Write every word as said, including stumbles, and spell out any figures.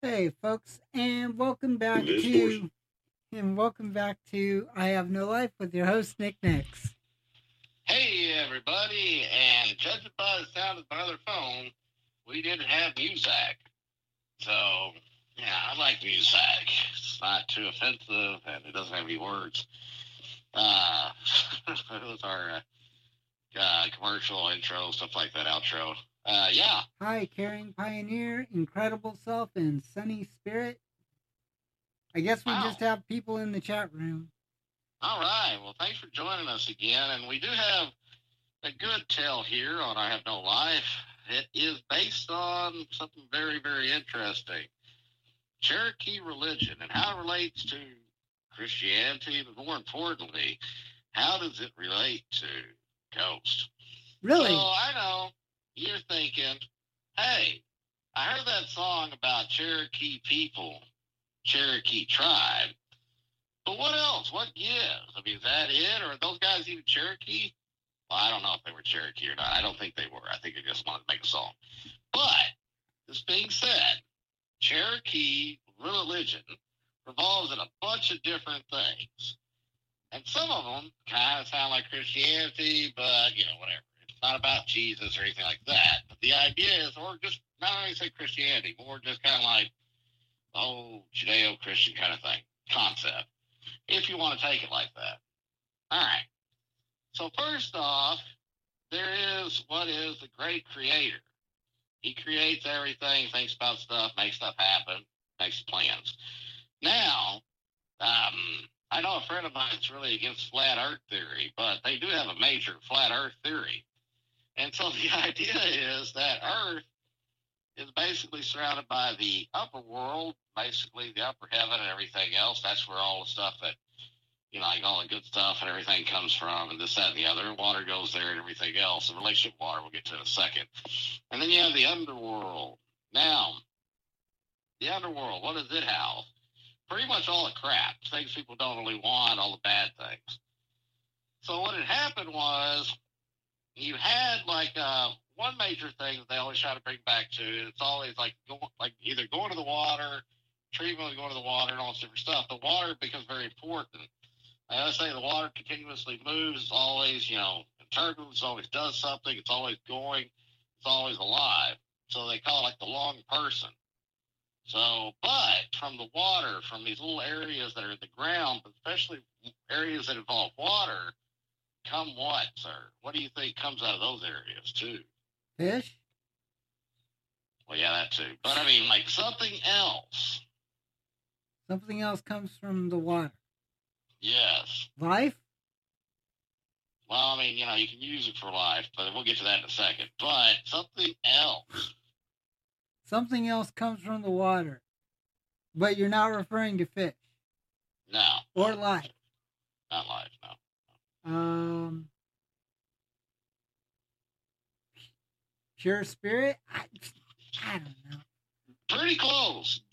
Hey, folks, and welcome back This to portion. and welcome back to I Have No Life with your host Nick Nix. Hey, everybody, and judging by the sound of my other phone, we didn't have music. So, yeah, I like music. It's not too offensive, and it doesn't have any words. Uh, it was our uh, uh, commercial intro, stuff like that, outro. Uh, yeah. Hi, caring pioneer, incredible self, and sunny spirit. I guess we Wow. just have people in the chat room. All right. Well, thanks for joining us again, and we do have a good tale here on I Have No Life. It is based on something very, very interesting. Cherokee religion and how it relates to Christianity, but more importantly, how does it relate to ghosts? Really? So I know you're thinking, hey, I heard that song about Cherokee people, Cherokee tribe, but what else? What gives? I mean, is that it? Or are those guys even Cherokee? Well, I don't know if they were Cherokee or not. I don't think they were. I think they just wanted to make a song. But this being said, Cherokee religion revolves in a bunch of different things. And some of them kind of sound like Christianity, but, you know, whatever. It's not about Jesus or anything like that. But the idea is, or just not only say Christianity, more just kind of like, oh, Judeo-Christian kind of thing, concept, if you want to take it like that. All right. So first off, there is what is the great creator. He creates everything, thinks about stuff, makes stuff happen, makes plans. Now, um, I know a friend of mine is really against flat earth theory, but they do have a major flat earth theory. And so the idea is that earth is basically surrounded by the upper world, basically the upper heaven and everything else. That's where all the stuff that, you know, like all the good stuff and everything comes from, and this, that, and the other. Water goes there and everything else. The relationship with water we'll get to in a second. And then you have the underworld. Now, the underworld, what does it house? Pretty much all the crap, things people don't really want, all the bad things. So what had happened was you had like uh, one major thing that they always try to bring back to. It's always like go, like either going to the water, treatment of going to the water, and all this different stuff. The water becomes very important. I always say the water continuously moves. It's always, you know, in turbulence. It always does something. It's always going. It's always alive. So they call it like the long person. So, but from the water, from these little areas that are in the ground, but especially areas that involve water, come what, sir? What do you think comes out of those areas, too? Fish? Well, yeah, that too. But I mean, like something else. Something else comes from the water. Yes. Life? Well, I mean, you know, you can use it for life, but we'll get to that in a second. But something else. Something else comes from the water. But you're not referring to fish. No. Or life. Not life, no. Um, pure spirit? I, I don't know. Pretty close.